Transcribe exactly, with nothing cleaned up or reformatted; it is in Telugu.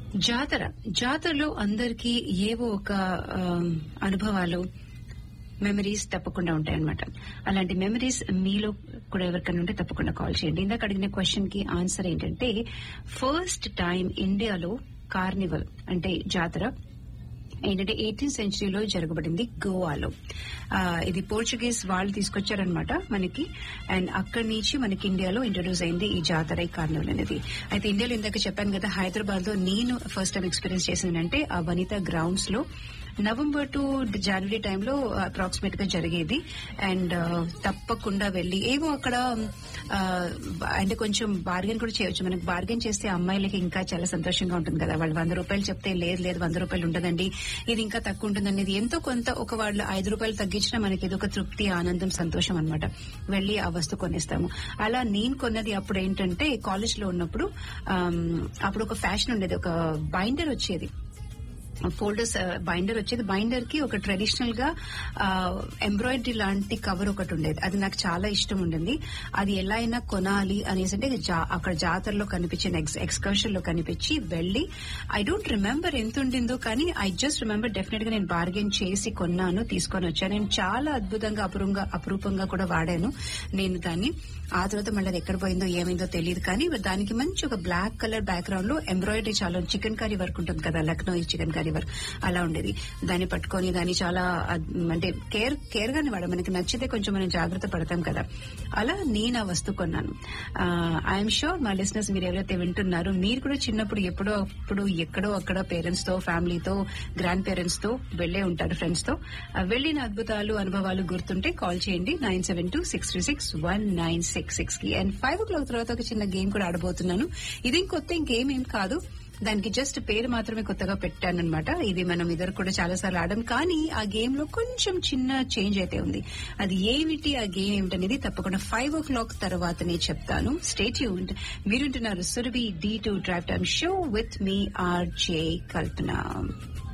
జాతర జాతరలో అందరికీ ఏవో ఒక అనుభవాలు మెమరీస్ తప్పకుండా ఉంటాయన్నమాట. అలాంటి మెమరీస్ మీలో కూడా ఎవరికైనా ఉంటే తప్పకుండా కాల్ చేయండి. ఇందాక అడిగిన క్వశ్చన్ కి ఆన్సర్ ఏంటంటే ఫస్ట్ టైం ఇండియాలో కార్నివల్ అంటే జాతర ఏంటంటే ఎయిటీన్త్ సెంచరీలో జరగబడింది గోవాలో. ఇది పోర్చుగీస్ వాళ్ళు తీసుకొచ్చారనమాట మనకి. అండ్ అక్కడి నుంచి మనకి ఇండియాలో ఇంట్రొడ్యూస్ అయింది ఈ జాతర ఈ కార్నివల్ అనేది. అయితే ఇండియాలో ఇందాక చెప్పాను కదా, హైదరాబాద్ లో నేను ఫస్ట్ టైం ఎక్స్పీరియన్స్ చేసిందంటే ఆ వనితా గ్రౌండ్స్ లో నవంబర్ టు జనవరి టైంలో అప్రాక్సిమేట్ గా జరిగేది. అండ్ తప్పకుండా వెళ్లి ఏవో అక్కడ అంటే కొంచెం బార్గెన్ కూడా చేయొచ్చు. మనకు బార్గెన్ చేస్తే అమ్మాయిలకి ఇంకా చాలా సంతోషంగా ఉంటుంది కదా. వాళ్ళు వంద రూపాయలు చెప్తే లేదు లేదు వంద రూపాయలు ఉండదండి, ఇది ఇంకా తక్కువ ఉంటుంది అనేది ఎంతో కొంత ఒక వాళ్ళు ఐదు రూపాయలు తగ్గించినా మనకి ఇది ఒక తృప్తి, ఆనందం, సంతోషం అనమాట. వెళ్లి ఆ వస్తువు కొనేస్తాము. అలా నేను కొన్నది అప్పుడు ఏంటంటే కాలేజ్ లో ఉన్నప్పుడు అప్పుడు ఒక ఫ్యాషన్ ఉండేది, ఒక బైండర్ వచ్చేది, ఫోల్డర్స్ బైండర్ వచ్చేది. బైండర్ కి ఒక ట్రెడిషనల్ గా ఎంబ్రాయిడరీ లాంటి కవర్ ఒకటి ఉండేది. అది నాకు చాలా ఇష్టం ఉండింది. అది ఎలా అయినా కొనాలి అనేసి అంటే అక్కడ జాతరలో కనిపించిన ఎక్స్కర్షన్ లో కనిపించి వెళ్లి ఐ డోంట్ రిమెంబర్ ఎంత ఉండిందో, కానీ ఐ జస్ట్ రిమెంబర్ డెఫినెట్ గా నేను బార్గెన్ చేసి కొన్నాను, తీసుకొని వచ్చాను. నేను చాలా అద్భుతంగా అపురంగా అపురూపంగా కూడా వాడాను నేను దాన్ని. ఆ తర్వాత మళ్ళీ అది ఎక్కడ పోయిందో ఏమైందో తెలియదు, కానీ దానికి మంచి ఒక బ్లాక్ కలర్ బ్యాక్గ్రౌండ్ లో ఎంబ్రాయిడరీ చాలా చికెన్ కర్రీ వర్క్ ఉంటుంది కదా, లక్నో చికెన్ కర్రీ వర్క్ అలా ఉండేది. దాన్ని పట్టుకొని దాన్ని చాలా అంటే కేర్ కేర్ గానే వాడ, మనకి నచ్చితే కొంచెం మనం జాగ్రత్త పడతాం కదా. అలా నేను ఆ వస్తువు కొన్నాను. ఐఎమ్ షూర్ మా లిసనర్స్ మీరు ఎవరైతే వింటున్నారో మీరు కూడా చిన్నప్పుడు ఎప్పుడో అప్పుడు ఎక్కడో అక్కడ పేరెంట్స్ తో, ఫ్యామిలీతో, గ్రాండ్ పేరెంట్స్ తో వెళ్లే ఉంటారు, ఫ్రెండ్స్ తో. వెళ్లిన అద్భుతాలు, అనుభవాలు గుర్తుంటే కాల్ చేయండి nine seven two six three six one nine six six కి. అండ్ ఫైవ్ ఓ క్లాక్ తర్వాత ఒక చిన్న గేమ్ కూడా ఆడబోతున్నాను. ఇది కొత్త ఇంకేం ఏం కాదు, దానికి జస్ట్ పేరు మాత్రమే కొత్తగా పెట్టానన్నమాట. ఇది మనం ఇద్దరు కూడా చాలా సార్లు ఆడాం, కానీ ఆ గేమ్ లో కొంచెం చిన్న చేంజ్ అయితే ఉంది. అది ఏమిటి, ఆ గేమ్ ఏమిటనేది తప్పకుండా ఫైవ్ ఓ క్లాక్ తర్వాతనే చెప్తాను. Stay tuned. మీరుంటున్నారు Surabhi D two drive time show with me RJ Kalpana.